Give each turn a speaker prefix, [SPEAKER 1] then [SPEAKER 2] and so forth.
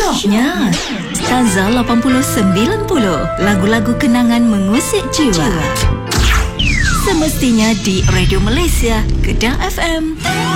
[SPEAKER 1] Syoknya Staza 80-90, lagu-lagu kenangan mengusik jiwa. Semestinya di Radio Malaysia, Kedah FM.